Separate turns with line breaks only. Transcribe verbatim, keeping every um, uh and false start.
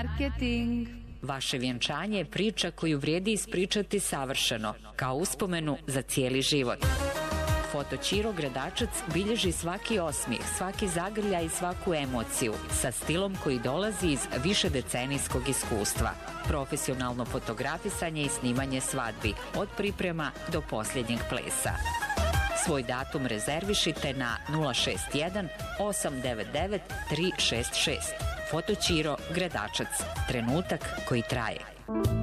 Marketing.
Vaše vjenčanje je priča koju vrijedi ispričati savršeno, kao uspomenu za cijeli život. Foto Ćiro Gradačac bilježi svaki osmijeh, svaki zagrljaj i svaku emociju sa stilom koji dolazi iz višedecenijskog iskustva. Profesionalno fotografisanje i snimanje svadbi, od priprema do posljednjeg plesa. Svoj datum rezervišite na nula šest jedan osam devet devet tri šest šest. Foto Ćiro Gradačac. Trenutak koji traje.